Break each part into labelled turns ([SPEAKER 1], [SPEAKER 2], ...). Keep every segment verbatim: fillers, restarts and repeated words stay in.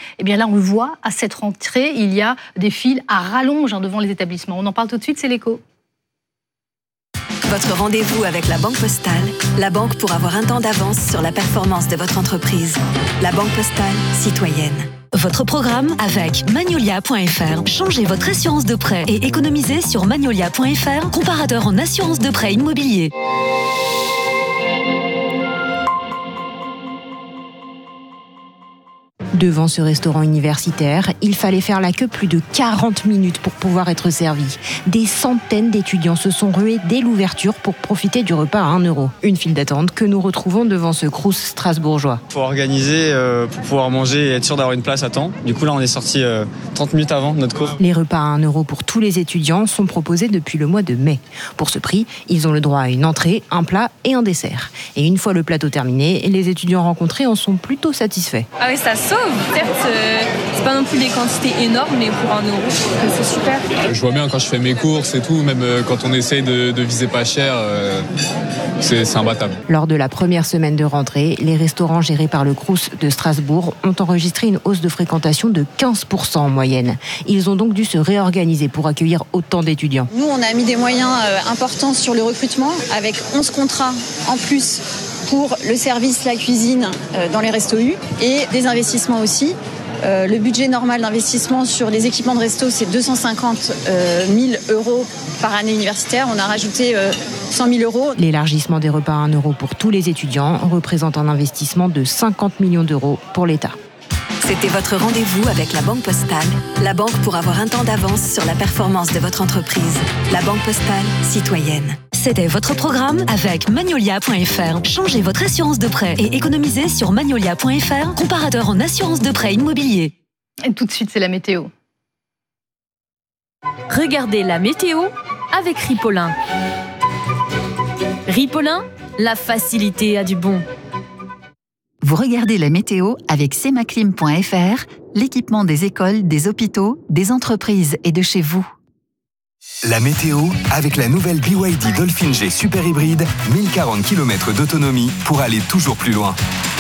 [SPEAKER 1] Eh bien là, on le voit, à cette rentrée, il y a des files à rallonge hein, devant les établissements. On en parle tout de suite, c'est l'Écho.
[SPEAKER 2] Votre rendez-vous avec la Banque Postale, la banque pour avoir un temps d'avance sur la performance de votre entreprise. La Banque Postale, citoyenne.
[SPEAKER 3] Votre programme avec Magnolia point F R. Changez votre assurance de prêt et économisez sur Magnolia point F R, comparateur en assurance de prêt immobilier.
[SPEAKER 4] Devant ce restaurant universitaire, il fallait faire la queue plus de quarante minutes pour pouvoir être servi. Des centaines d'étudiants se sont rués dès l'ouverture pour profiter du repas à un euro. Une file d'attente que nous retrouvons devant ce Crous strasbourgeois.
[SPEAKER 5] Il faut organiser euh, pour pouvoir manger et être sûr d'avoir une place à temps. Du coup là on est sorti euh, trente minutes avant notre cours.
[SPEAKER 4] Les repas à un euro pour tous les étudiants sont proposés depuis le mois de mai. Pour ce prix, ils ont le droit à une entrée, un plat et un dessert. Et une fois le plateau terminé, les étudiants rencontrés en sont plutôt satisfaits.
[SPEAKER 6] Ah oui, ça sauve. Certes, euh, c'est pas non plus des quantités énormes, mais pour un euro, c'est super.
[SPEAKER 7] Je vois bien quand je fais mes courses et tout, même quand on essaye de, de viser pas cher, euh, c'est, c'est imbattable.
[SPEAKER 4] Lors de la première semaine de rentrée, les restaurants gérés par le Crous de Strasbourg ont enregistré une hausse de fréquentation de quinze pour cent en moyenne. Ils ont donc dû se réorganiser pour accueillir autant d'étudiants.
[SPEAKER 8] Nous, on a mis des moyens euh, importants sur le recrutement, avec onze contrats en plus pour le service, la cuisine euh, dans les restos U et des investissements aussi. Euh, le budget normal d'investissement sur les équipements de resto, c'est deux cent cinquante mille euros par année universitaire. On a rajouté euh, cent mille euros.
[SPEAKER 4] L'élargissement des repas à un euro pour tous les étudiants représente un investissement de cinquante millions d'euros pour l'État.
[SPEAKER 2] C'était votre rendez-vous avec la Banque Postale, la banque pour avoir un temps d'avance sur la performance de votre entreprise. La Banque Postale, citoyenne.
[SPEAKER 3] C'était votre programme avec Magnolia point F R. Changez votre assurance de prêt et économisez sur Magnolia point F R, comparateur en assurance de prêt immobilier.
[SPEAKER 1] Et tout de suite, c'est la météo.
[SPEAKER 9] Regardez la météo avec Ripolin. Ripolin, la facilité a du bon.
[SPEAKER 10] Vous regardez la météo avec Semaclim point F R, l'équipement des écoles, des hôpitaux, des entreprises et de chez vous.
[SPEAKER 11] La météo avec la nouvelle B Y D Dolphin G Super Hybride, mille quarante kilomètres d'autonomie pour aller toujours plus loin.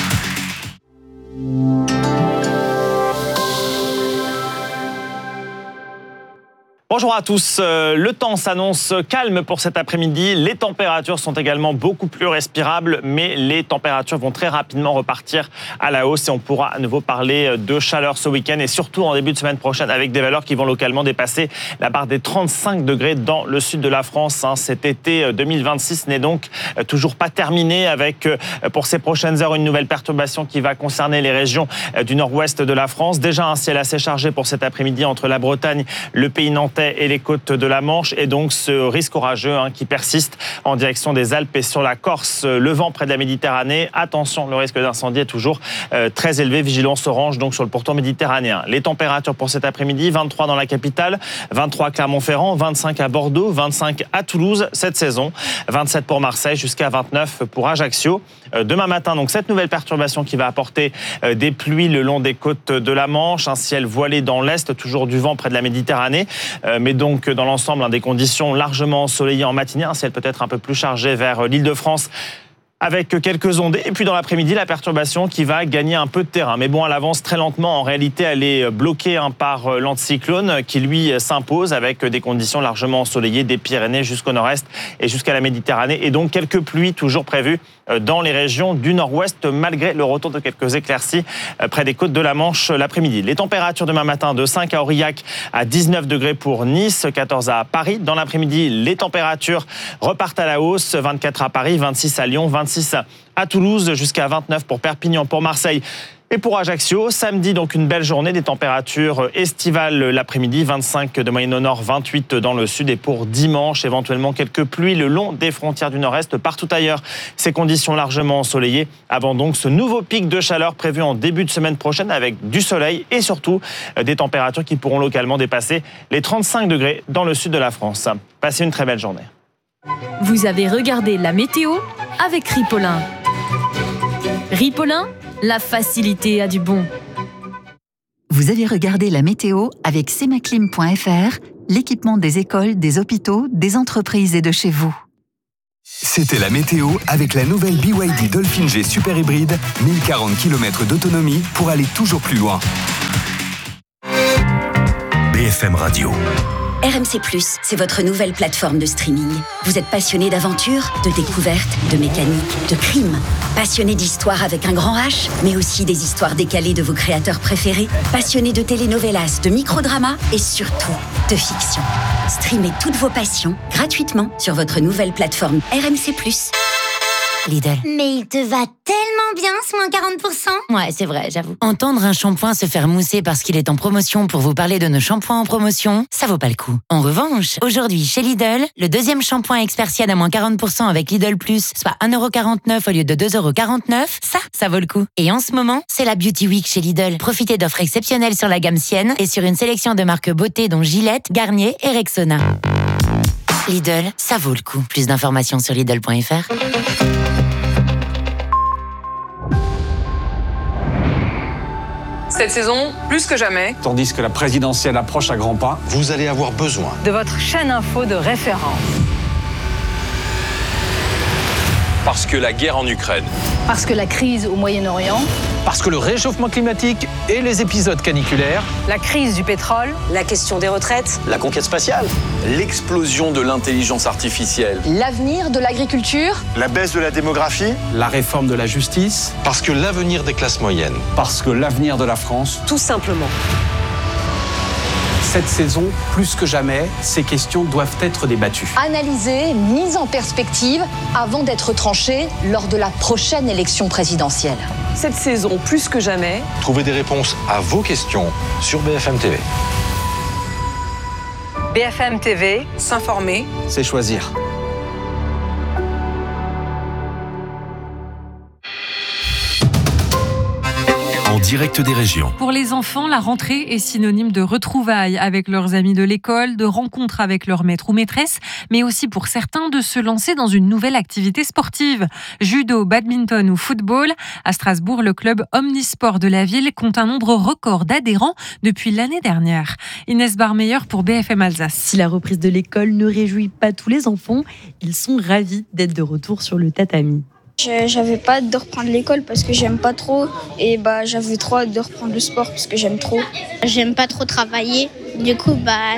[SPEAKER 12] Bonjour à tous. Le temps s'annonce calme pour cet après-midi. Les températures sont également beaucoup plus respirables, mais les températures vont très rapidement repartir à la hausse et on pourra à nouveau parler de chaleur ce week-end et surtout en début de semaine prochaine avec des valeurs qui vont localement dépasser la barre des trente-cinq degrés dans le sud de la France. Cet été deux mille vingt-six n'est donc toujours pas terminé avec pour ces prochaines heures une nouvelle perturbation qui va concerner les régions du nord-ouest de la France. Déjà un ciel assez chargé pour cet après-midi entre la Bretagne, le pays nantais et les côtes de la Manche et donc ce risque orageux hein, qui persiste en direction des Alpes et sur la Corse, le vent près de la Méditerranée. Attention, le risque d'incendie est toujours euh, très élevé, vigilance orange donc sur le pourtour méditerranéen. Les températures pour cet après-midi, vingt-trois dans la capitale, vingt-trois à Clermont-Ferrand, vingt-cinq à Bordeaux, vingt-cinq à Toulouse cette saison, vingt-sept pour Marseille jusqu'à vingt-neuf pour Ajaccio. Euh, demain matin, donc cette nouvelle perturbation qui va apporter euh, des pluies le long des côtes de la Manche, un ciel voilé dans l'est, toujours du vent près de la Méditerranée. Euh, mais donc dans l'ensemble, hein, des conditions largement ensoleillées en matinée, un ciel peut-être un peu plus chargé vers l'Île-de-France avec quelques ondées. Et puis dans l'après-midi, la perturbation qui va gagner un peu de terrain. Mais bon, elle avance très lentement. En réalité, elle est bloquée hein, par l'anticyclone qui, lui, s'impose avec des conditions largement ensoleillées des Pyrénées jusqu'au nord-est et jusqu'à la Méditerranée. Et donc, quelques pluies toujours prévues dans les régions du nord-ouest, malgré le retour de quelques éclaircies près des côtes de la Manche l'après-midi. Les températures demain matin, de cinq à Aurillac à dix-neuf degrés pour Nice, quatorze à Paris. Dans l'après-midi, les températures repartent à la hausse. vingt-quatre à Paris, vingt-six à Lyon, vingt-six à Toulouse, jusqu'à vingt-neuf pour Perpignan, pour Marseille et pour Ajaccio. Samedi, donc une belle journée, des températures estivales l'après-midi, vingt-cinq de moyenne au nord, vingt-huit dans le sud. Et pour dimanche, éventuellement quelques pluies le long des frontières du nord-est. Partout ailleurs, ces conditions largement ensoleillées avant donc ce nouveau pic de chaleur prévu en début de semaine prochaine avec du soleil et surtout des températures qui pourront localement dépasser les trente-cinq degrés dans le sud de la France. Passez une très belle journée.
[SPEAKER 9] Vous avez regardé la météo avec Ripolin. Ripolin, la facilité a du bon.
[SPEAKER 10] Vous avez regardé la météo avec Semaclim point F R, l'équipement des écoles, des hôpitaux, des entreprises et de chez vous.
[SPEAKER 11] C'était la météo avec la nouvelle B Y D Dolphin G Super Hybride, mille quarante kilomètres d'autonomie pour aller toujours plus loin.
[SPEAKER 13] F M Radio.
[SPEAKER 14] R M C plus, c'est votre nouvelle plateforme de streaming. Vous êtes passionné d'aventure, de découverte, de mécanique, de crime. Passionné d'histoire avec un grand H, mais aussi des histoires décalées de vos créateurs préférés. Passionné de telenovelas, de microdramas et surtout de fiction. Streamez toutes vos passions gratuitement sur votre nouvelle plateforme R M C plus.
[SPEAKER 15] Lidl.
[SPEAKER 16] Mais il te va tellement bien ce moins quarante pour cent.
[SPEAKER 15] Ouais, c'est vrai, j'avoue. Entendre un shampoing se faire mousser parce qu'il est en promotion pour vous parler de nos shampoings en promotion, ça vaut pas le coup. En revanche, aujourd'hui chez Lidl, le deuxième shampoing Expersiad à moins quarante pour cent avec Lidl Plus, soit un euro quarante-neuf au lieu de deux euros quarante-neuf, ça, ça vaut le coup. Et en ce moment, c'est la Beauty Week chez Lidl. Profitez d'offres exceptionnelles sur la gamme Sienne et sur une sélection de marques beauté dont Gillette, Garnier et Rexona. Lidl, ça vaut le coup. Plus d'informations sur Lidl point F R.
[SPEAKER 17] Cette saison, plus que jamais,
[SPEAKER 18] tandis que la présidentielle approche à grands pas, vous allez avoir besoin
[SPEAKER 17] de votre chaîne info de référence.
[SPEAKER 19] Parce que la guerre en Ukraine.
[SPEAKER 1] Parce que la crise au Moyen-Orient.
[SPEAKER 18] Parce que le réchauffement climatique et les épisodes caniculaires.
[SPEAKER 17] La crise du pétrole.
[SPEAKER 20] La question des retraites.
[SPEAKER 19] La conquête spatiale. L'explosion de l'intelligence artificielle.
[SPEAKER 20] L'avenir de l'agriculture.
[SPEAKER 18] La baisse de la démographie. La réforme de la justice.
[SPEAKER 19] Parce que l'avenir des classes moyennes.
[SPEAKER 18] Parce que l'avenir de la France.
[SPEAKER 20] Tout simplement.
[SPEAKER 18] Cette saison, plus que jamais, ces questions doivent être débattues.
[SPEAKER 20] Analysées, mises en perspective, avant d'être tranchées lors de la prochaine élection présidentielle.
[SPEAKER 17] Cette saison, plus que jamais,
[SPEAKER 19] trouvez des réponses à vos questions sur B F M T V.
[SPEAKER 17] B F M T V, s'informer,
[SPEAKER 18] c'est choisir.
[SPEAKER 13] En direct des régions.
[SPEAKER 21] Pour les enfants, la rentrée est synonyme de retrouvailles avec leurs amis de l'école, de rencontres avec leur maître ou maîtresse, mais aussi pour certains de se lancer dans une nouvelle activité sportive. Judo, badminton ou football. À Strasbourg, le club Omnisport de la ville compte un nombre record d'adhérents depuis l'année dernière. Inès Barmeyer pour B F M Alsace.
[SPEAKER 22] Si la reprise de l'école ne réjouit pas tous les enfants, ils sont ravis d'être de retour sur le tatami.
[SPEAKER 23] J'avais pas hâte de reprendre l'école parce que j'aime pas trop et bah j'avais trop hâte de reprendre le sport parce que j'aime trop.
[SPEAKER 24] J'aime pas trop travailler, du coup bah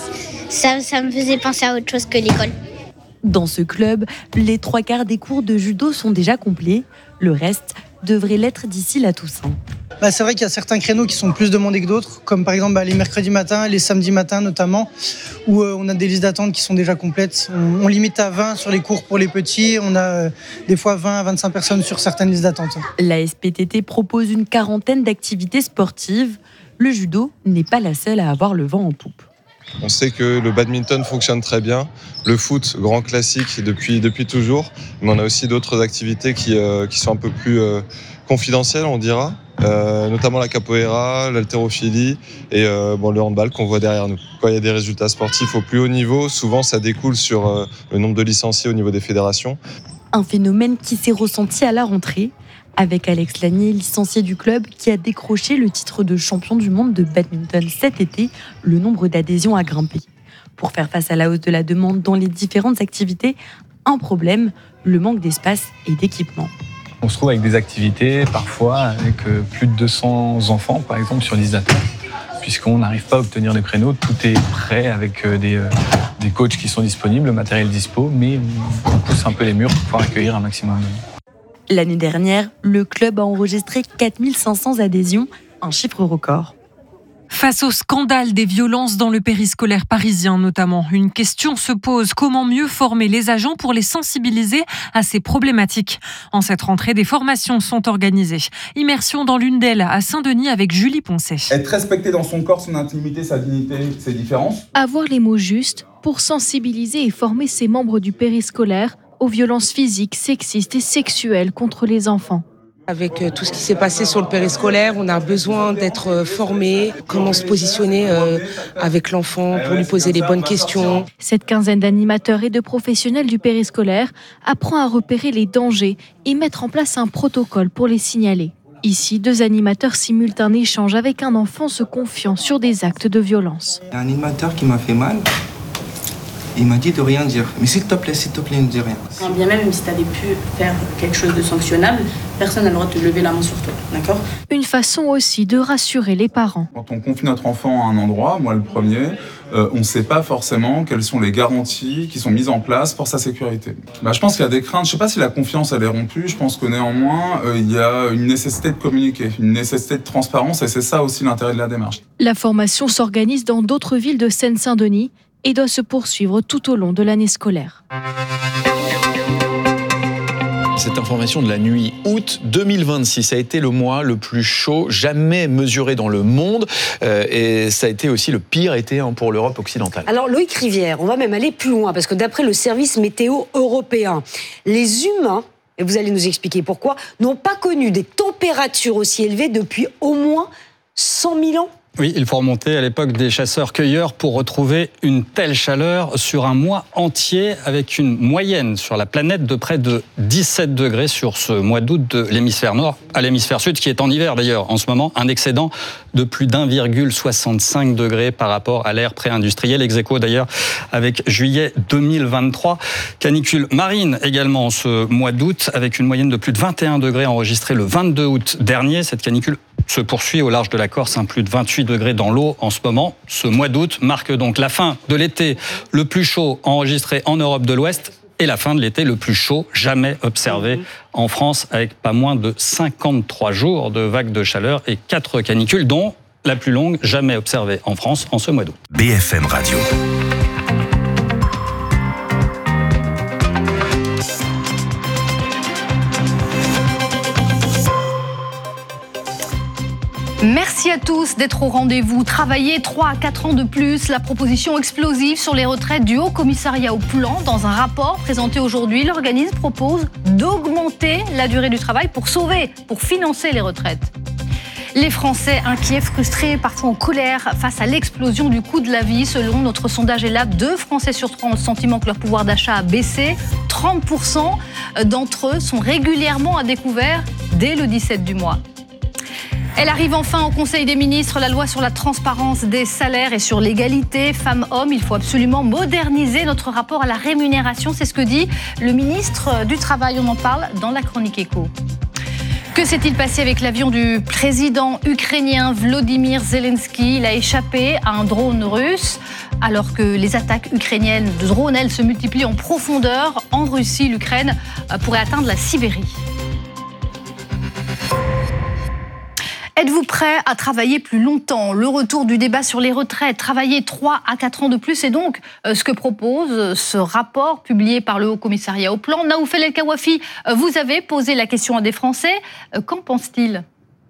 [SPEAKER 24] ça, ça me faisait penser à autre chose que l'école.
[SPEAKER 22] Dans ce club, les trois quarts des cours de judo sont déjà complets, le reste devrait l'être d'ici la Toussaint.
[SPEAKER 25] Bah, c'est vrai qu'il y a certains créneaux qui sont plus demandés que d'autres, comme par exemple bah, les mercredis matins, les samedis matins notamment, où euh, on a des listes d'attente qui sont déjà complètes. On, on limite à vingt sur les cours pour les petits, on a euh, des fois vingt à vingt-cinq personnes sur certaines listes d'attente.
[SPEAKER 22] La S P T T propose une quarantaine d'activités sportives. Le judo n'est pas la seule à avoir le vent en poupe.
[SPEAKER 26] On sait que le badminton fonctionne très bien, le foot, grand classique depuis, depuis toujours, mais on a aussi d'autres activités qui, euh, qui sont un peu plus euh, confidentielles, on dira, euh, notamment la capoeira, l'haltérophilie et euh, bon, le handball qu'on voit derrière nous. Quand il y a des résultats sportifs au plus haut niveau, souvent ça découle sur euh, le nombre de licenciés au niveau des fédérations.
[SPEAKER 22] Un phénomène qui s'est ressenti à la rentrée, avec Alex Lanier, licencié du club, qui a décroché le titre de champion du monde de badminton cet été, le nombre d'adhésions a grimpé. Pour faire face à la hausse de la demande dans les différentes activités, un problème, le manque d'espace et d'équipement.
[SPEAKER 27] On se trouve avec des activités, parfois avec plus de deux cents enfants, par exemple, sur liste d'attente, puisqu'on n'arrive pas à obtenir des créneaux. Tout est prêt avec des, des coachs qui sont disponibles, le matériel dispo, mais on pousse un peu les murs pour pouvoir accueillir un maximum de monde.
[SPEAKER 22] L'année dernière, le club a enregistré quatre mille cinq cents adhésions, un chiffre record.
[SPEAKER 21] Face au scandale des violences dans le périscolaire parisien notamment, une question se pose. Comment mieux former les agents pour les sensibiliser à ces problématiques ? En cette rentrée, des formations sont organisées. Immersion dans l'une d'elles à Saint-Denis avec Julie Poncet.
[SPEAKER 28] Être respecté dans son corps, son intimité, sa dignité, ses différences.
[SPEAKER 29] Avoir les mots justes pour sensibiliser et former ses membres du périscolaire aux violences physiques, sexistes et sexuelles contre les enfants.
[SPEAKER 30] Avec tout ce qui s'est passé sur le périscolaire, on a besoin d'être formé, comment se positionner avec l'enfant pour lui poser les bonnes questions.
[SPEAKER 29] Cette quinzaine d'animateurs et de professionnels du périscolaire apprend à repérer les dangers et mettre en place un protocole pour les signaler. Ici, deux animateurs simulent un échange avec un enfant se confiant sur des actes de violence.
[SPEAKER 31] Il y a un animateur qui m'a fait mal.
[SPEAKER 2] Il m'a dit de rien dire. Mais s'il te plaît, s'il te plaît, ne dis rien.
[SPEAKER 3] Quand bien même si tu avais pu faire quelque chose de sanctionnable, personne n'a le droit de te lever la main sur toi, d'accord ?
[SPEAKER 29] Une façon aussi de rassurer les parents.
[SPEAKER 28] Quand on confie notre enfant à un endroit, moi le premier, euh, on ne sait pas forcément quelles sont les garanties qui sont mises en place pour sa sécurité. Bah, je pense qu'il y a des craintes. Je ne sais pas si la confiance elle est rompue. Je pense que néanmoins, euh, il y a une nécessité de communiquer, une nécessité de transparence, et c'est ça aussi l'intérêt de la démarche.
[SPEAKER 29] La formation s'organise dans d'autres villes de Seine-Saint-Denis et doit se poursuivre tout au long de l'année scolaire.
[SPEAKER 4] Cette information de la nuit, août deux mille vingt-six, a été le mois le plus chaud jamais mesuré dans le monde euh, et ça a été aussi le pire été hein, pour l'Europe occidentale.
[SPEAKER 5] Alors Loïc Rivière, on va même aller plus loin parce que d'après le service météo européen, les humains, et vous allez nous expliquer pourquoi, n'ont pas connu des températures aussi élevées depuis au moins cent mille ans.
[SPEAKER 6] Oui, il faut remonter à l'époque des chasseurs-cueilleurs pour retrouver une telle chaleur sur un mois entier, avec une moyenne sur la planète de près de dix-sept degrés sur ce mois d'août de l'hémisphère nord à l'hémisphère sud, qui est en hiver d'ailleurs en ce moment, un excédent de plus d'un virgule soixante-cinq degrés par rapport à l'ère pré-industrielle, ex aequo d'ailleurs avec juillet deux mille vingt-trois. Canicule marine également ce mois d'août, avec une moyenne de plus de vingt et un degrés enregistrée le vingt-deux août dernier. Cette canicule se poursuit au large de la Corse, hein, plus de vingt-huit degrés dans l'eau en ce moment. Ce mois d'août marque donc la fin de l'été le plus chaud enregistré en Europe de l'Ouest et la fin de l'été le plus chaud jamais observé en France, avec pas moins de cinquante-trois jours de vagues de chaleur et quatre canicules, dont la plus longue jamais observée en France en ce mois d'août.
[SPEAKER 13] B F M Radio.
[SPEAKER 1] Merci à tous d'être au rendez-vous. Travailler trois à quatre ans de plus, la proposition explosive sur les retraites du Haut Commissariat au Plan. Dans un rapport présenté aujourd'hui, l'organisme propose d'augmenter la durée du travail pour sauver, pour financer les retraites. Les Français inquiets, frustrés, parfois en colère face à l'explosion du coût de la vie. Selon notre sondage Elab, deux Français sur trois ont le sentiment que leur pouvoir d'achat a baissé. trente pour cent d'entre eux sont régulièrement à découvert dès le dix-sept du mois. Elle arrive enfin au Conseil des ministres, la loi sur la transparence des salaires et sur l'égalité femmes-hommes. Il faut absolument moderniser notre rapport à la rémunération. C'est ce que dit le ministre du Travail. On en parle dans la chronique Écho. Que s'est-il passé avec l'avion du président ukrainien Volodymyr Zelensky ? Il a échappé à un drone russe. Alors que les attaques ukrainiennes de drones, elles, se multiplient en profondeur en Russie, l'Ukraine pourrait atteindre la Sibérie. Êtes-vous prêt à travailler plus longtemps ? Le retour du débat sur les retraites, travailler trois à quatre ans de plus, c'est donc ce que propose ce rapport publié par le Haut Commissariat au Plan. Naoufel El Kawafi, vous avez posé la question à des Français. Qu'en pensent-ils ?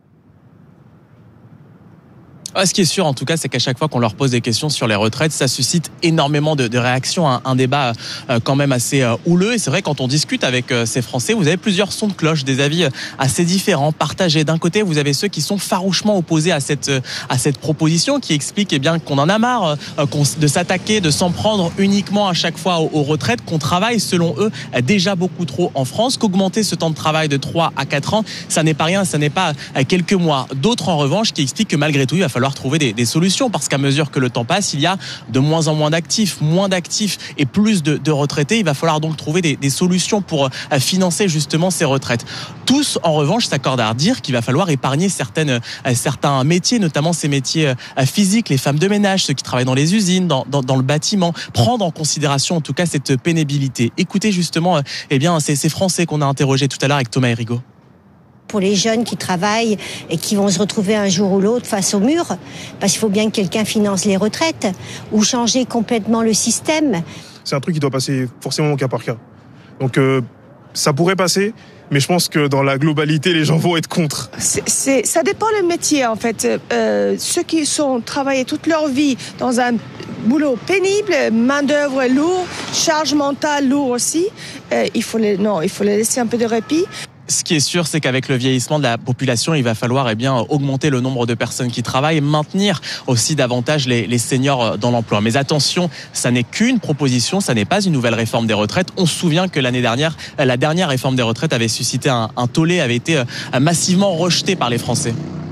[SPEAKER 7] Ce qui est sûr, en tout cas, c'est qu'à chaque fois qu'on leur pose des questions sur les retraites, ça suscite énormément de, de réactions, un, un débat euh, quand même assez euh, houleux. Et c'est vrai, quand on discute avec euh, ces Français, vous avez plusieurs sons de cloche, des avis assez différents, partagés. D'un côté, vous avez ceux qui sont farouchement opposés à cette euh, à cette proposition, qui explique eh bien qu'on en a marre euh, qu'on, de s'attaquer, de s'en prendre uniquement à chaque fois aux, aux retraites, qu'on travaille, selon eux, déjà beaucoup trop en France, qu'augmenter ce temps de travail de trois à quatre ans, ça n'est pas rien, ça n'est pas euh, quelques mois. D'autres, en revanche, qui expliquent que malgré tout, il va falloir trouver des, des solutions, parce qu'à mesure que le temps passe, il y a de moins en moins d'actifs, moins d'actifs et plus de, de retraités. Il va falloir donc trouver des, des solutions pour euh, financer justement ces retraites. Tous, en revanche, s'accordent à dire qu'il va falloir épargner certaines, euh, certains métiers, notamment ces métiers euh, physiques, les femmes de ménage, ceux qui travaillent dans les usines, dans, dans, dans le bâtiment, prendre en considération en tout cas cette pénibilité. Écoutez justement euh, eh bien, ces, ces Français qu'on a interrogés tout à l'heure avec Thomas Hérigaud.
[SPEAKER 8] Pour les jeunes qui travaillent et qui vont se retrouver un jour ou l'autre face au mur, parce qu'il faut bien que quelqu'un finance les retraites, ou changer complètement le système.
[SPEAKER 9] C'est un truc qui doit passer forcément au cas par cas. Donc euh, ça pourrait passer, mais je pense que dans la globalité, les gens vont être contre.
[SPEAKER 30] C'est, c'est, ça dépend le métier en fait. Euh, ceux qui sont travaillés toute leur vie dans un boulot pénible, main d'œuvre lourde, charge mentale lourde aussi, euh, il faut les, non, il faut les laisser un peu de répit.
[SPEAKER 7] Ce qui est sûr, c'est qu'avec le vieillissement de la population, il va falloir eh bien, augmenter le nombre de personnes qui travaillent et maintenir aussi davantage les, les seniors dans l'emploi. Mais attention, ça n'est qu'une proposition, ça n'est pas une nouvelle réforme des retraites. On se souvient que l'année dernière, la dernière réforme des retraites avait suscité un, un tollé, avait été massivement rejetée par les Français.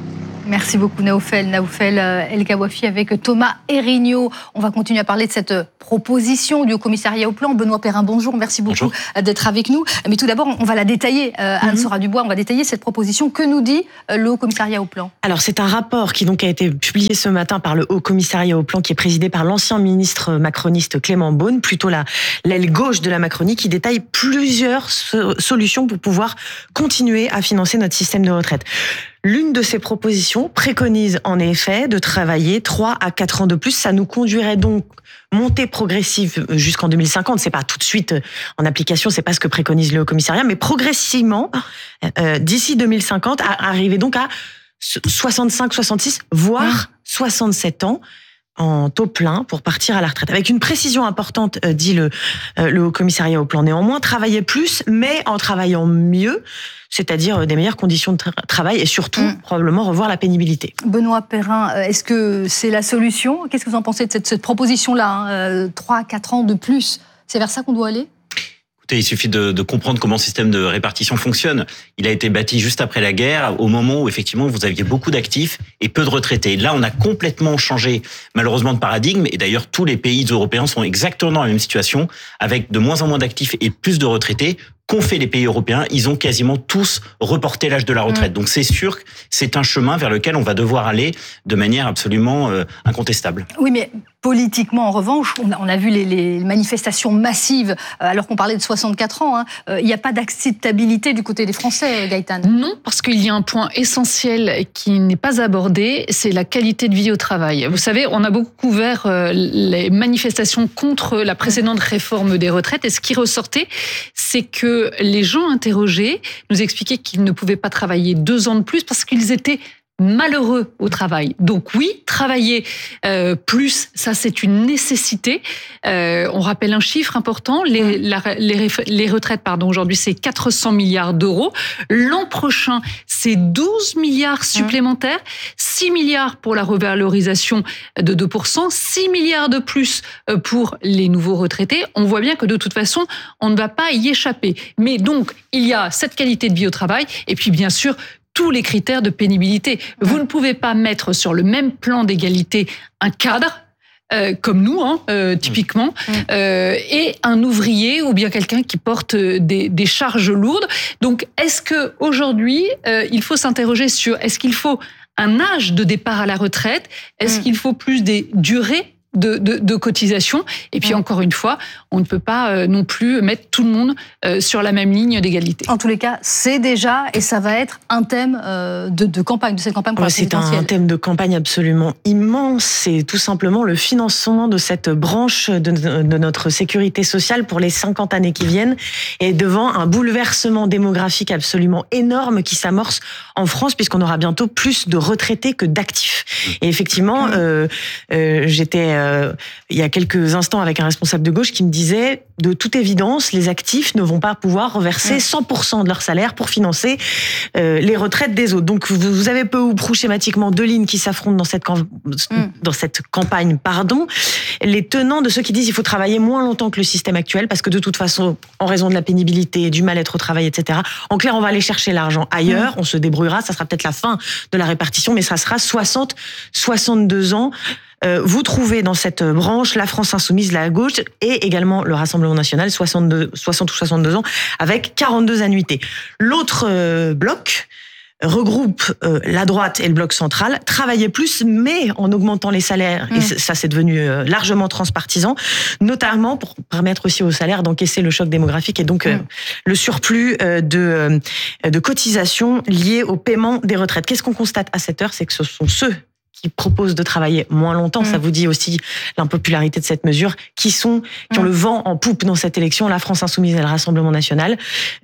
[SPEAKER 1] Merci beaucoup Naoufel, Naoufel El Kawafi avec Thomas Erigno. On va continuer à parler de cette proposition du Haut-Commissariat au Plan. Benoît Perrin, bonjour, merci beaucoup bonjour. d'être avec nous. Mais tout d'abord, on va la détailler, euh, Anne mm-hmm. Sora-Dubois, on va détailler cette proposition. Que nous dit le Haut-Commissariat au Plan ?
[SPEAKER 10] Alors c'est un rapport qui donc a été publié ce matin par le Haut-Commissariat au Plan, qui est présidé par l'ancien ministre macroniste Clément Beaune, plutôt la, l'aile gauche de la Macronie, qui détaille plusieurs so- solutions pour pouvoir continuer à financer notre système de retraite. L'une de ces propositions préconise en effet de travailler trois à quatre ans de plus. Ça nous conduirait donc montée progressive jusqu'en deux mille cinquante. C'est pas tout de suite en application, c'est pas ce que préconise le Haut-Commissariat, mais progressivement, euh, d'ici deux mille cinquante, à arriver donc à soixante-cinq, soixante-six, voire soixante-sept ans en taux plein pour partir à la retraite. Avec une précision importante, euh, dit le, euh, le Haut-Commissariat au Plan. Néanmoins, travailler plus, mais en travaillant mieux, c'est-à-dire des meilleures conditions de tra- travail et surtout, mmh. probablement, revoir la pénibilité.
[SPEAKER 1] Benoît Perrin, est-ce que c'est la solution ? Qu'est-ce que vous en pensez de cette, cette proposition-là hein, euh, trois à quatre ans de plus, c'est vers ça qu'on doit aller ?
[SPEAKER 11] Écoutez, il suffit de, de comprendre comment le système de répartition fonctionne. Il a été bâti juste après la guerre, au moment où effectivement vous aviez beaucoup d'actifs et peu de retraités. Là, on a complètement changé malheureusement de paradigme, et d'ailleurs tous les pays européens sont exactement dans la même situation, avec de moins en moins d'actifs et plus de retraités. Qu'ont fait les pays européens ? Ils ont quasiment tous reporté l'âge de la retraite. Mmh. Donc c'est sûr que c'est un chemin vers lequel on va devoir aller de manière absolument euh, incontestable.
[SPEAKER 1] Oui, mais politiquement, en revanche, on a, on a vu les, les manifestations massives, euh, alors qu'on parlait de soixante-quatre ans. Hein, euh, il n'y a pas d'acceptabilité du côté des Français, Gaëtane.
[SPEAKER 12] Non, parce qu'il y a un point essentiel qui n'est pas abordé, c'est la qualité de vie au travail. Vous savez, on a beaucoup couvert euh, les manifestations contre la précédente réforme des retraites, et ce qui ressortait, c'est que les gens interrogés nous expliquaient qu'ils ne pouvaient pas travailler deux ans de plus parce qu'ils étaient malheureux au travail. Donc oui, travailler euh, plus, ça c'est une nécessité. Euh, on rappelle un chiffre important, les, la, les, les retraites, pardon, aujourd'hui c'est quatre cents milliards d'euros. L'an prochain, c'est douze milliards supplémentaires, six milliards pour la revalorisation de deux pour cent, six milliards de plus pour les nouveaux retraités. On voit bien que de toute façon, on ne va pas y échapper. Mais donc, il y a cette qualité de vie au travail, et puis bien sûr, tous les critères de pénibilité. Vous ne pouvez pas mettre sur le même plan d'égalité un cadre, euh, comme nous, hein, euh, typiquement, euh, et un ouvrier ou bien quelqu'un qui porte des, des charges lourdes. Donc, est-ce qu'aujourd'hui, euh, il faut s'interroger sur est-ce qu'il faut un âge de départ à la retraite ? Est-ce qu'il faut plus des durées De, de, de cotisation. Et puis, mmh. encore une fois, on ne peut pas euh, non plus mettre tout le monde euh, sur la même ligne d'égalité.
[SPEAKER 1] En tous les cas, c'est déjà, et ça va être un thème euh, de, de campagne, de cette campagne pour
[SPEAKER 10] ouais,
[SPEAKER 1] la présidentielle.
[SPEAKER 10] C'est un thème de campagne absolument immense. C'est tout simplement le financement de cette branche de, de notre sécurité sociale pour les cinquante années qui viennent, et devant un bouleversement démographique absolument énorme qui s'amorce en France, puisqu'on aura bientôt plus de retraités que d'actifs. Et effectivement, mmh. euh, euh, j'étais Euh, il y a quelques instants avec un responsable de gauche qui me disait, de toute évidence, les actifs ne vont pas pouvoir reverser cent pour cent de leur salaire pour financer euh, les retraites des autres. Donc vous avez peu ou prou schématiquement deux lignes qui s'affrontent dans cette, cam- mm. dans cette campagne. Pardon. Les tenants de ceux qui disent qu'il faut travailler moins longtemps que le système actuel, parce que de toute façon, en raison de la pénibilité, du mal-être au travail, et cetera, en clair, on va aller chercher l'argent ailleurs, mm. on se débrouillera, ça sera peut-être la fin de la répartition, mais ça sera soixante, soixante-deux ans. Vous trouvez dans cette branche la France Insoumise, la gauche, et également le Rassemblement National, soixante-deux, soixante ou soixante-deux ans, avec quarante-deux annuités. L'autre bloc regroupe euh, la droite et le bloc central, travailler plus, mais en augmentant les salaires, mmh. et ça c'est devenu euh, largement transpartisan, notamment pour permettre aussi aux salaires d'encaisser le choc démographique et donc euh, mmh. le surplus euh, de, euh, de cotisations liées au paiement des retraites. Qu'est-ce qu'on constate à cette heure ? C'est que ce sont ceux qui proposent de travailler moins longtemps, mmh. ça vous dit aussi l'impopularité de cette mesure, qui sont, qui ont mmh. le vent en poupe dans cette élection, la France Insoumise et le Rassemblement National.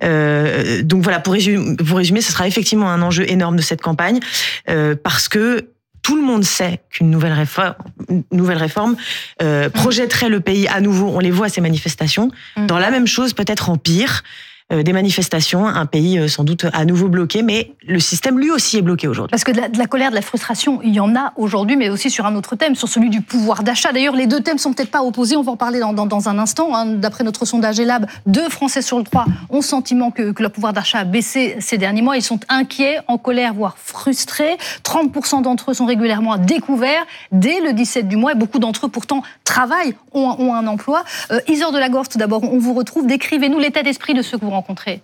[SPEAKER 10] Euh, donc voilà, pour résumer, pour résumer, ce sera effectivement un enjeu énorme de cette campagne, euh, parce que tout le monde sait qu'une nouvelle réforme, une nouvelle réforme euh, projetterait le pays à nouveau, on les voit ces manifestations, mmh. dans la même chose, peut-être en pire, euh, des manifestations, un pays euh, sans doute à nouveau bloqué, mais le système lui aussi est bloqué aujourd'hui.
[SPEAKER 1] Parce que de la, de la colère, de la frustration, il y en a aujourd'hui, mais aussi sur un autre thème, sur celui du pouvoir d'achat. D'ailleurs, les deux thèmes sont peut-être pas opposés, on va en parler dans, dans, dans un instant. Hein. D'après notre sondage Elab, deux Français sur le trois ont le sentiment que, que leur pouvoir d'achat a baissé ces derniers mois. Ils sont inquiets, en colère, voire frustrés. trente pour cent d'entre eux sont régulièrement à découvert dès le dix-sept du mois, et beaucoup d'entre eux pourtant travaillent, ont, ont un emploi. Euh, Isor Delagorce, tout d'abord, on vous retrouve. Décrivez-nous l'état d'esprit de ceux que vous rencontrez.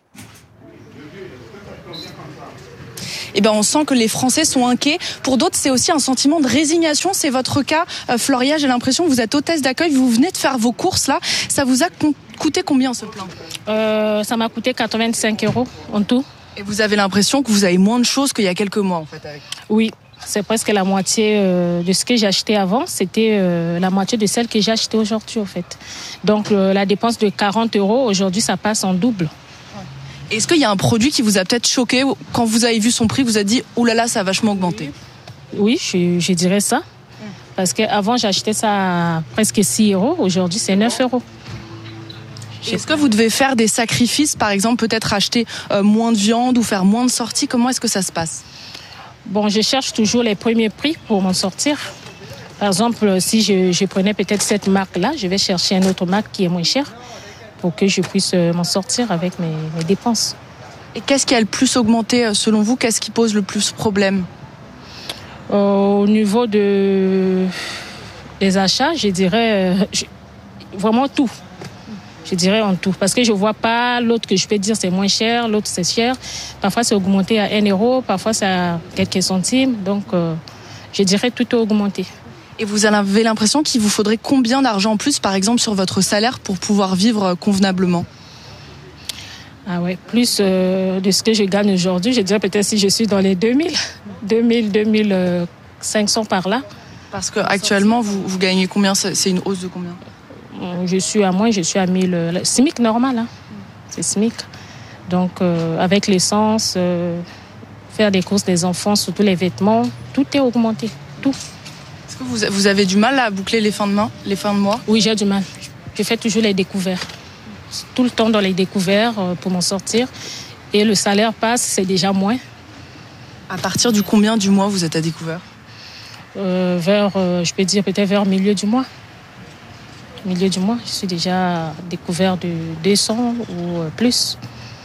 [SPEAKER 14] Eh ben, on sent que les Français sont inquiets. Pour d'autres, c'est aussi un sentiment de résignation. C'est votre cas, euh, Floria. J'ai l'impression que vous êtes hôtesse d'accueil. Vous venez de faire vos courses là. Ça vous a coûté combien ce plein ?
[SPEAKER 15] euh, Ça m'a coûté quatre-vingt-cinq euros en tout.
[SPEAKER 14] Et vous avez l'impression que vous avez moins de choses qu'il y a quelques mois en fait avec...
[SPEAKER 15] Oui. C'est presque la moitié de ce que j'ai acheté avant. C'était la moitié de celle que j'ai achetée aujourd'hui, en fait. Donc, la dépense de quarante euros, aujourd'hui, ça passe en double.
[SPEAKER 14] Est-ce qu'il y a un produit qui vous a peut-être choqué quand vous avez vu son prix, vous avez dit « Ouh là là, ça a vachement augmenté ».
[SPEAKER 15] Oui, je, je dirais ça. Parce qu'avant, j'achetais ça à presque six euros. Aujourd'hui, c'est neuf euros.
[SPEAKER 14] Est-ce que vous devez faire des sacrifices, par exemple, peut-être acheter euh, moins de viande ou faire moins de sorties ? Comment est-ce que ça se passe ?
[SPEAKER 15] Bon, je cherche toujours les premiers prix pour m'en sortir. Par exemple, si je, je prenais peut-être cette marque-là, je vais chercher une autre marque qui est moins chère pour que je puisse m'en sortir avec mes, mes dépenses.
[SPEAKER 14] Et qu'est-ce qui a le plus augmenté selon vous ? Qu'est-ce qui pose le plus problème ?
[SPEAKER 15] Au niveau de, des achats, je dirais euh, je, vraiment tout. Je dirais en tout. Parce que je ne vois pas l'autre que je peux dire c'est moins cher, l'autre c'est cher. Parfois c'est augmenté à un euro, parfois c'est à quelques centimes. Donc euh, je dirais tout est augmenté.
[SPEAKER 14] Et vous avez l'impression qu'il vous faudrait combien d'argent en plus, par exemple, sur votre salaire pour pouvoir vivre convenablement ?
[SPEAKER 15] Ah ouais, plus euh, de ce que je gagne aujourd'hui. Je dirais peut-être si je suis dans les deux mille, deux mille, deux mille cinq cents par là.
[SPEAKER 14] Parce qu'actuellement, vous, vous gagnez combien ? C'est une hausse de combien ?
[SPEAKER 15] Je suis à moins, je suis à mille. Le SMIC normal, hein. C'est SMIC. Donc, euh, avec l'essence, euh, faire des courses des enfants, surtout les vêtements, tout est augmenté. Tout.
[SPEAKER 14] Est-ce que vous, vous avez du mal à boucler les fins de mois, les fins de mois ?
[SPEAKER 15] Oui, j'ai du mal. Je fais toujours les découverts. Tout le temps dans les découverts pour m'en sortir. Et le salaire passe, c'est déjà moins.
[SPEAKER 14] À partir du combien du mois vous êtes à découvert ?
[SPEAKER 15] euh, Vers, euh, je peux dire peut-être vers milieu du mois. Milieu du mois, je suis déjà découvert de deux cents ou plus.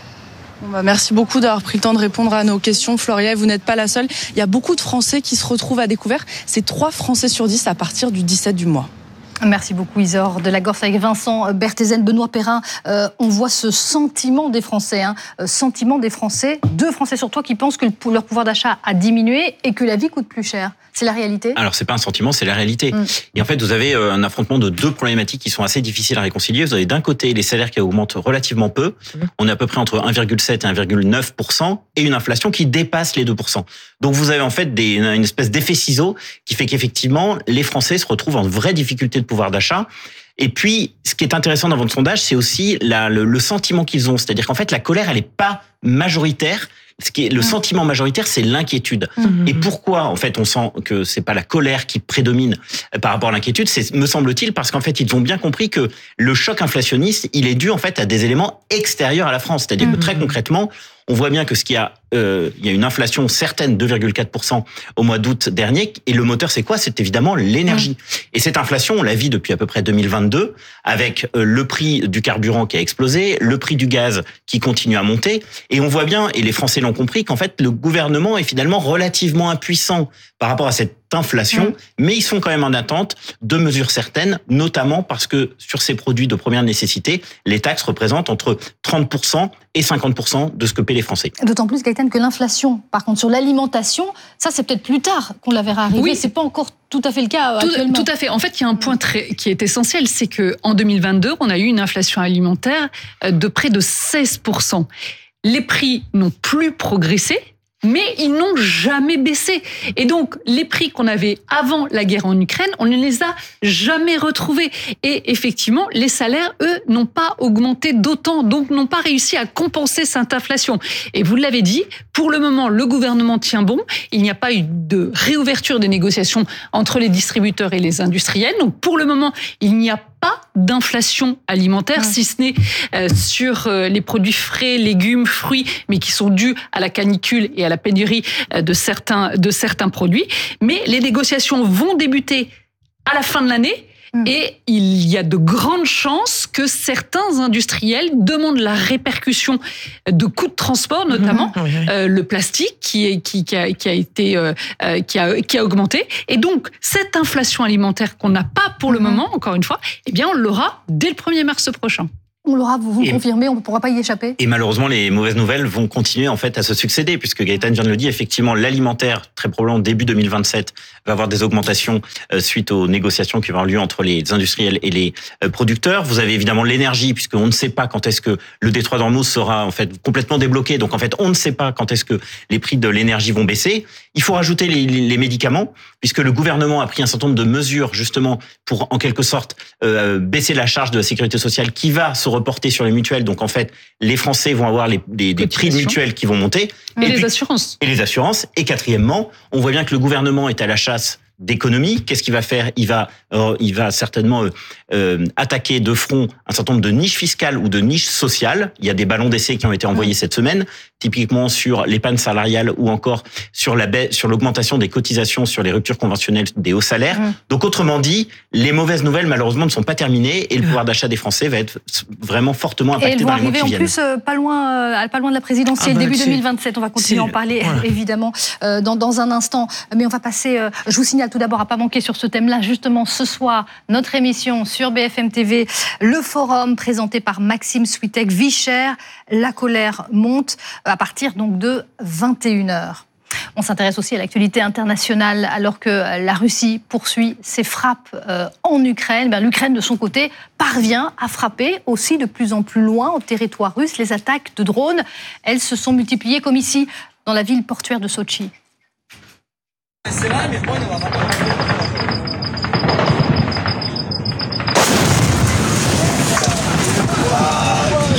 [SPEAKER 14] Bon bah merci beaucoup d'avoir pris le temps de répondre à nos questions, Floria. Vous n'êtes pas la seule. Il y a beaucoup de Français qui se retrouvent à découvert. C'est trois Français sur dix à partir du dix-sept du mois.
[SPEAKER 1] Merci beaucoup Isor Delagorce avec Vincent Berthézen, Benoît Perrin. Euh, on voit ce sentiment des Français, hein, euh, sentiment des Français, deux Français sur trois qui pensent que le, leur pouvoir d'achat a diminué et que la vie coûte plus cher. C'est la réalité ?
[SPEAKER 11] Alors c'est pas un sentiment, c'est la réalité. Mmh. Et en fait, vous avez un affrontement de deux problématiques qui sont assez difficiles à réconcilier. Vous avez d'un côté les salaires qui augmentent relativement peu. Mmh. On est à peu près entre un virgule sept et un virgule neuf pour cent et une inflation qui dépasse les deux pour cent. Donc vous avez en fait des, une espèce d'effet ciseau qui fait qu'effectivement les Français se retrouvent en vraie difficulté de pouvoir d'achat. Et puis, ce qui est intéressant dans votre sondage, c'est aussi la, le, le sentiment qu'ils ont. C'est-à-dire qu'en fait, la colère, elle n'est pas majoritaire. Ce qui est le sentiment majoritaire, c'est l'inquiétude. Mmh. Et pourquoi, en fait, on sent que c'est pas la colère qui prédomine par rapport à l'inquiétude, c'est, me semble-t-il, parce qu'en fait, ils ont bien compris que le choc inflationniste, il est dû, en fait, à des éléments extérieurs à la France. C'est-à-dire mmh. que très concrètement, on voit bien que ce qu'il y a, euh, il y a une inflation certaine, deux virgule quatre pour cent au mois d'août dernier. Et le moteur, c'est quoi ? C'est évidemment l'énergie. Mmh. Et cette inflation, on la vit depuis à peu près deux mille vingt-deux, avec euh, le prix du carburant qui a explosé, le prix du gaz qui continue à monter. Et on voit bien, et les Français l'ont compris, qu'en fait, le gouvernement est finalement relativement impuissant par rapport à cette inflation, mmh. mais ils sont quand même en attente de mesures certaines, notamment parce que sur ces produits de première nécessité, les taxes représentent entre trente pour cent et cinquante pour cent de ce que paient les Français.
[SPEAKER 1] D'autant plus, Gaëtane, que l'inflation, par contre, sur l'alimentation, ça c'est peut-être plus tard qu'on la verra arriver. Oui. C'est pas encore tout à fait le cas
[SPEAKER 12] tout,
[SPEAKER 1] actuellement.
[SPEAKER 12] Tout à fait. En fait, il y a un point très, qui est essentiel, c'est qu'en deux mille vingt-deux, on a eu une inflation alimentaire de près de seize pour cent. Les prix n'ont plus progressé, mais ils n'ont jamais baissé. Et donc, les prix qu'on avait avant la guerre en Ukraine, on ne les a jamais retrouvés. Et effectivement, les salaires, eux, n'ont pas augmenté d'autant, donc n'ont pas réussi à compenser cette inflation. Et vous l'avez dit, pour le moment, le gouvernement tient bon. Il n'y a pas eu de réouverture des négociations entre les distributeurs et les industriels. Donc, pour le moment, il n'y a pas d'inflation alimentaire, si ce n'est euh, sur euh, les produits frais, légumes, fruits, mais qui sont dus à la canicule et à la pénurie euh, de certains, de certains produits. Mais les négociations vont débuter à la fin de l'année. Et il y a de grandes chances que certains industriels demandent la répercussion de coûts de transport, notamment mmh, oui, oui. Euh, le plastique qui, est, qui, qui, a, qui a été euh, qui, a, qui a augmenté. Et donc cette inflation alimentaire qu'on n'a pas pour le mmh. moment, encore une fois, eh bien on l'aura dès le premier mars prochain.
[SPEAKER 1] On l'aura, vous vous le confirmez, on ne pourra pas y échapper.
[SPEAKER 11] Et malheureusement, les mauvaises nouvelles vont continuer en fait à se succéder, puisque Gaëtan vient de le dire, effectivement, l'alimentaire, très probablement début deux mille vingt-sept, va avoir des augmentations euh, suite aux négociations qui vont avoir lieu entre les industriels et les euh, producteurs. Vous avez évidemment l'énergie, puisqu'on ne sait pas quand est-ce que le détroit d'Ormuz sera en fait complètement débloqué. Donc en fait, on ne sait pas quand est-ce que les prix de l'énergie vont baisser. Il faut rajouter les, les, les médicaments, puisque le gouvernement a pris un certain nombre de mesures justement pour en quelque sorte euh, baisser la charge de la sécurité sociale qui va se reporter sur les mutuelles. Donc en fait, les Français vont avoir les, les, des prix de mutuelles qui vont monter.
[SPEAKER 12] Et, et les puis, assurances.
[SPEAKER 11] Et les assurances. Et quatrièmement, on voit bien que le gouvernement est à la chasse d'économie. Qu'est-ce qu'il va faire ? Il va, euh, il va certainement euh, euh, attaquer de front un certain nombre de niches fiscales ou de niches sociales. Il y a des ballons d'essai qui ont été envoyés mmh. cette semaine, typiquement sur l'épargne salariale ou encore sur la baisse, sur l'augmentation des cotisations sur les ruptures conventionnelles des hauts salaires. Mmh. Donc autrement dit, les mauvaises nouvelles malheureusement ne sont pas terminées et le pouvoir d'achat des Français va être vraiment fortement impacté.
[SPEAKER 1] Et elles vont
[SPEAKER 11] dans les mois
[SPEAKER 1] arriver
[SPEAKER 11] qui
[SPEAKER 1] en
[SPEAKER 11] viennent.
[SPEAKER 1] plus euh, pas loin, euh, pas loin de la présidentielle, ah bah, début deux mille vingt-sept. On va continuer à en parler voilà. évidemment euh, dans, dans un instant. Mais on va passer. Euh, je vous signale tout d'abord à pas manquer sur ce thème-là justement ce soir notre émission sur B F M T V, le forum présenté par Maxime Switek, Vie chère, la colère monte à partir donc de vingt et une heures. On s'intéresse aussi à l'actualité internationale alors que la Russie poursuit ses frappes en Ukraine. Ben, l'Ukraine, de son côté, parvient à frapper aussi de plus en plus loin au territoire russe. Les attaques de drones, elles se sont multipliées comme ici, dans la ville portuaire de Sotchi.